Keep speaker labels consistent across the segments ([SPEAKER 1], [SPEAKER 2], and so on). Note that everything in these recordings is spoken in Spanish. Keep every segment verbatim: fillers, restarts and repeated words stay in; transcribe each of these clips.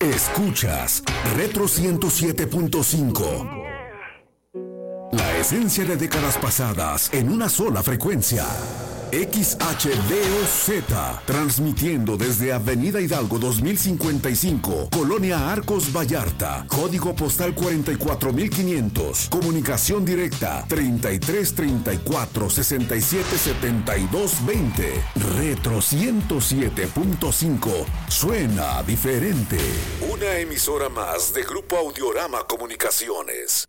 [SPEAKER 1] Escuchas Retro ciento siete punto cinco. La esencia de décadas pasadas en una sola frecuencia. X H D O Z, transmitiendo desde Avenida Hidalgo dos mil cincuenta y cinco, Colonia Arcos Vallarta, código postal cuarenta y cuatro mil quinientos, comunicación directa treinta y tres treinta y cuatro sesenta y siete setenta y dos veinte. Retro ciento siete punto cinco, suena diferente. Una emisora más de Grupo Audiorama Comunicaciones.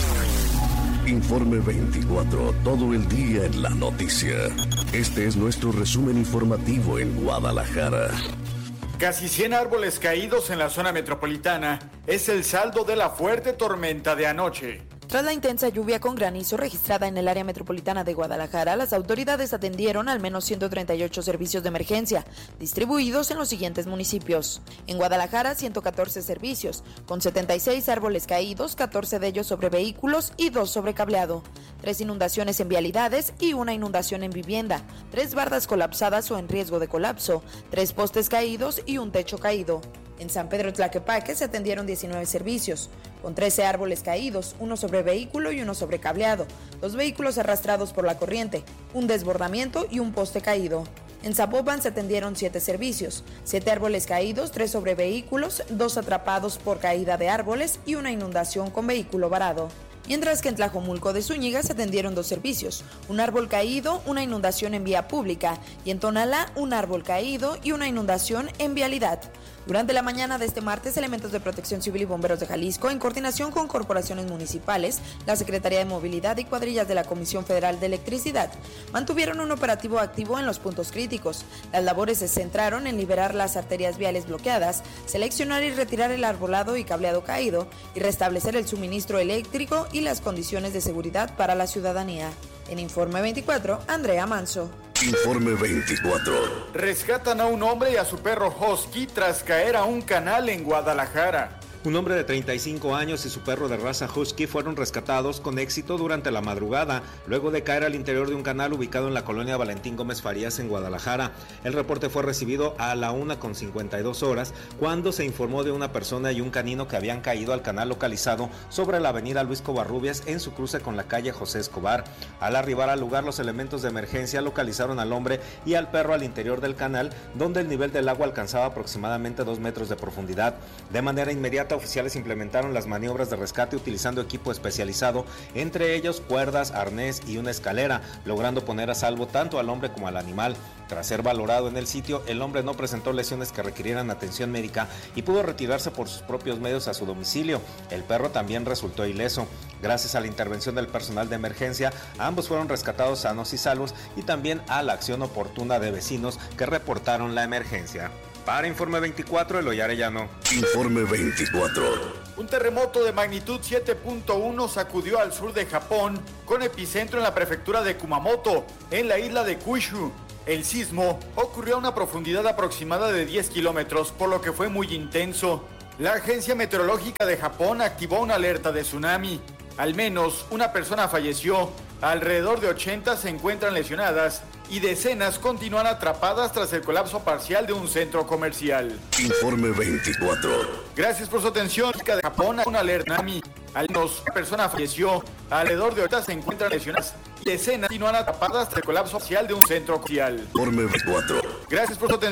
[SPEAKER 1] Informe veinticuatro, todo el día en la noticia. Este es nuestro resumen informativo en Guadalajara.
[SPEAKER 2] Casi cien árboles caídos en la zona metropolitana es el saldo de la fuerte tormenta de anoche.
[SPEAKER 3] Tras la intensa lluvia con granizo registrada en el área metropolitana de Guadalajara, las autoridades atendieron al menos ciento treinta y ocho servicios de emergencia, distribuidos en los siguientes municipios. En Guadalajara, ciento catorce servicios, con setenta y seis árboles caídos, catorce de ellos sobre vehículos y dos sobre cableado. Tres inundaciones en vialidades y una inundación en vivienda. Tres bardas colapsadas o en riesgo de colapso. Tres postes caídos y un techo caído. En San Pedro Tlaquepaque se atendieron diecinueve servicios, con trece árboles caídos, uno sobre vehículo y uno sobre cableado, dos vehículos arrastrados por la corriente, un desbordamiento y un poste caído. En Zapopan se atendieron siete servicios, siete árboles caídos, tres sobre vehículos, dos atrapados por caída de árboles y una inundación con vehículo varado. Mientras que en Tlajomulco de Zúñiga se atendieron dos servicios, un árbol caído, una inundación en vía pública, y en Tonalá un árbol caído y una inundación en vialidad. Durante la mañana de este martes, elementos de Protección Civil y Bomberos de Jalisco, en coordinación con corporaciones municipales, la Secretaría de Movilidad y cuadrillas de la Comisión Federal de Electricidad, mantuvieron un operativo activo en los puntos críticos. Las labores se centraron en liberar las arterias viales bloqueadas, seleccionar y retirar el arbolado y cableado caído, y restablecer el suministro eléctrico y las condiciones de seguridad para la ciudadanía. En Informe veinticuatro, Andrea Manso.
[SPEAKER 1] Informe veinticuatro.
[SPEAKER 2] Rescatan a un hombre y a su perro Husky tras caer a un canal en Guadalajara.
[SPEAKER 4] Un hombre de treinta y cinco años y su perro de raza Husky fueron rescatados con éxito durante la madrugada, luego de caer al interior de un canal ubicado en la colonia Valentín Gómez Farías en Guadalajara. El reporte fue recibido a la una con cincuenta y dos horas, cuando se informó de una persona y un canino que habían caído al canal localizado sobre la avenida Luis Covarrubias en su cruce con la calle José Escobar. Al arribar al lugar, los elementos de emergencia localizaron al hombre y al perro al interior del canal, donde el nivel del agua alcanzaba aproximadamente dos metros de profundidad. De manera inmediata, oficiales implementaron las maniobras de rescate utilizando equipo especializado, entre ellos cuerdas, arnés y una escalera, logrando poner a salvo tanto al hombre como al animal. Tras ser valorado en el sitio, el hombre no presentó lesiones que requirieran atención médica y pudo retirarse por sus propios medios a su domicilio. El perro también resultó ileso. Gracias a la intervención del personal de emergencia, ambos fueron rescatados sanos y salvos, y también a la acción oportuna de vecinos que reportaron la emergencia. Para Informe veinticuatro, Eloy Arellano.
[SPEAKER 1] Informe veinticuatro.
[SPEAKER 2] Un terremoto de magnitud siete punto uno sacudió al sur de Japón, con epicentro en la prefectura de Kumamoto, en la isla de Kyushu. El sismo ocurrió a una profundidad aproximada de diez kilómetros, por lo que fue muy intenso. La Agencia Meteorológica de Japón activó una alerta de tsunami. Al menos una persona falleció, alrededor de ochenta se encuentran lesionadas y decenas continúan atrapadas tras el colapso parcial de un centro comercial.
[SPEAKER 1] Informe veinticuatro.
[SPEAKER 2] Gracias por su atención. De Japón, una alerta tsunami. Al menos una persona falleció, alrededor de ochenta se encuentran lesionadas y decenas continúan atrapadas tras el colapso parcial de un centro comercial.
[SPEAKER 1] Informe veinticuatro.
[SPEAKER 2] Gracias por su atención.